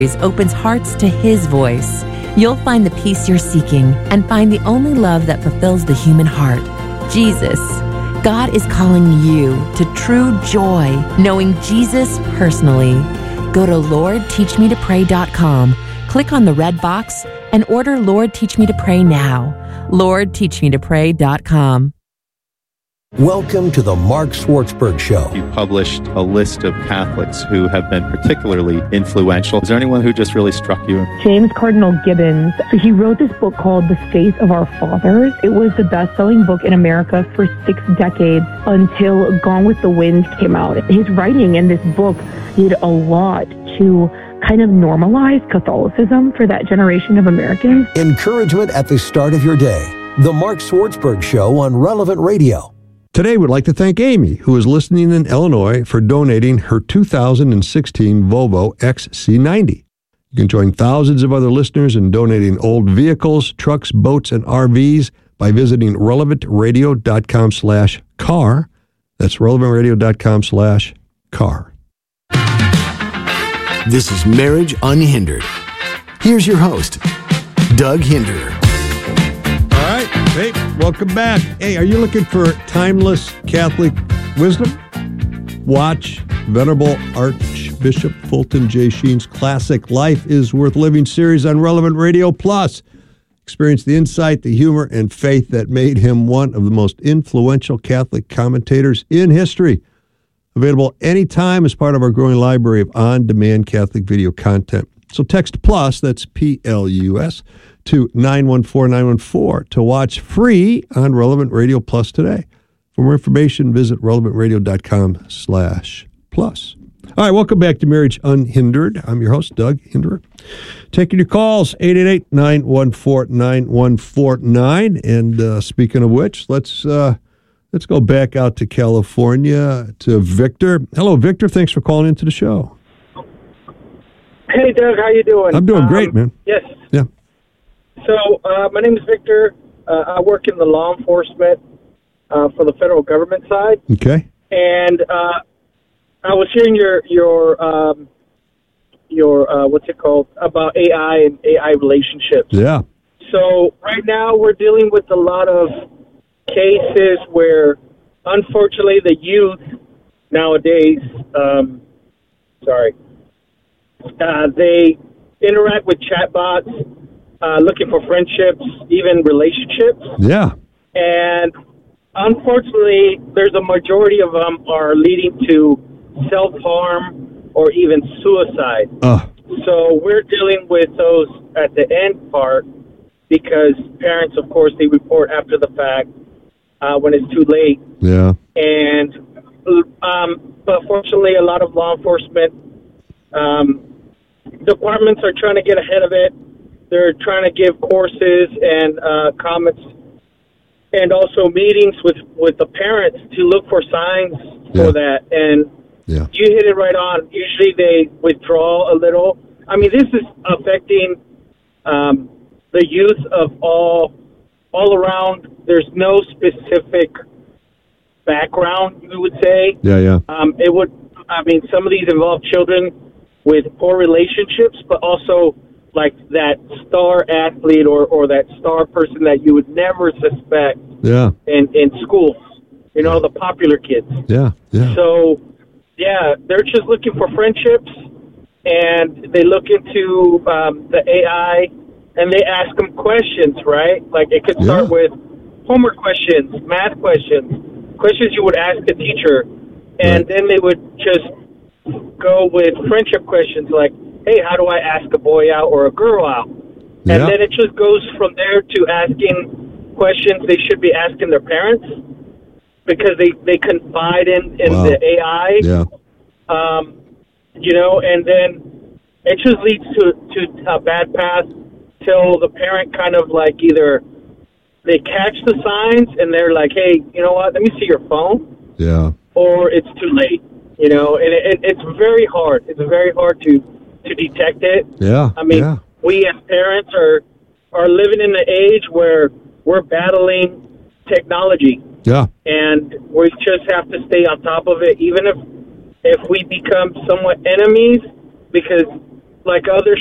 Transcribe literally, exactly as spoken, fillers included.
opens hearts to His voice. You'll find the peace you're seeking and find the only love that fulfills the human heart, Jesus. God is calling you to true joy, knowing Jesus personally. Go to lord teach me to pray dot com, click on the red box, and order Lord Teach Me to Pray now. lord teach me to pray dot com. Welcome to the Mark Schwartzberg Show. You published a list of Catholics who have been particularly influential. Is there anyone who just really struck you? James Cardinal Gibbons. So he wrote this book called The Faith of Our Fathers. It was the best-selling book in America for six decades until Gone with the Wind came out. His writing in this book did a lot to kind of normalize Catholicism for that generation of Americans. Encouragement at the start of your day. The Mark Schwartzberg Show on Relevant Radio. Today, we'd like to thank Amy, who is listening in Illinois, for donating her two thousand sixteen Volvo X C ninety. You can join thousands of other listeners in donating old vehicles, trucks, boats, and R Vs by visiting relevant radio dot com slash car. That's relevant radio dot com slash car. This is Marriage Unhindered. Here's your host, Doug Hinderer. All right. Hey, welcome back. Hey, are you looking for timeless Catholic wisdom? Watch Venerable Archbishop Fulton J. Sheen's classic Life is Worth Living series on Relevant Radio Plus. Experience the insight, the humor, and faith that made him one of the most influential Catholic commentators in history. Available anytime as part of our growing library of on-demand Catholic video content. So text PLUS, that's P L U S, to nine one four nine one four to watch free on Relevant Radio Plus today. For more information, visit relevant radio dot com slash plus. All right, welcome back to Marriage Unhindered. I'm your host, Doug Hinderer. Taking your calls, eight eight eight, nine one four, nine one four nine. And uh, speaking of which, let's uh, let's go back out to California to Victor. Hello, Victor. Thanks for calling into the show. Hey, Doug. How you doing? I'm doing um, great, man. Yes. Yeah. So, uh, my name is Victor. Uh, I work in the law enforcement uh, for the federal government side. Okay. And uh, I was hearing your your um, your uh, what's it called about A I and A I relationships. Yeah. So right now we're dealing with a lot of cases where, unfortunately, the youth nowadays, um, sorry, uh, they interact with chatbots, uh, looking for friendships, even relationships. Yeah. And unfortunately, there's a majority of them are leading to self-harm or even suicide. Uh. So we're dealing with those at the end part because parents, of course, they report after the fact uh, when it's too late. Yeah. And um, but fortunately, a lot of law enforcement um, departments are trying to get ahead of it. They're trying to give courses and uh, comments and also meetings with, with the parents to look for signs Yeah. for that. And Yeah. you hit it right on. Usually they withdraw a little. I mean, this is affecting um, the youth of all all around. There's no specific background, we would say. Yeah, yeah. Um, it would, I mean, some of these involve children with poor relationships, but also like that star athlete or, or that star person that you would never suspect Yeah. in, in schools, you know, the popular kids. Yeah. Yeah. So, yeah, they're just looking for friendships, and they look into um, the A I, and they ask them questions, right? Like it could start Yeah. with homework questions, math questions, questions you would ask a teacher, and Right. then they would just go with friendship questions like, hey, how do I ask a boy out or a girl out? And Yeah. then it just goes from there to asking questions they should be asking their parents because they, they confide in, in Wow. the A I. Yeah. Um, you know, and then it just leads to, to a bad path till the parent kind of like either they catch the signs and they're like, hey, you know what, let me see your phone, Yeah. or it's too late, you know, and it, it, it's very hard. It's very hard to, to detect it. Yeah. I mean, yeah. we as parents are, are living in the age where we're battling technology. Yeah. And we just have to stay on top of it, even if if we become somewhat enemies, because like other